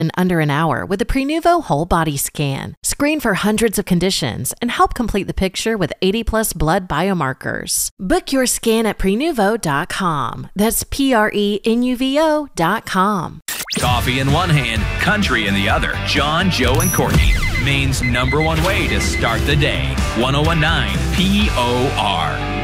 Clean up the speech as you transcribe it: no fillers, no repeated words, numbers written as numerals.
in under an hour with the Prenuvo Whole Body Scan. Screen for hundreds of conditions and help complete the picture with 80+ blood biomarkers. Book your scan at Prenuvo.com. That's Prenuvo.com. Coffee in one hand, country in the other. John, Joe, and Courtney. Maine's #1 way to start the day. 1019 POR.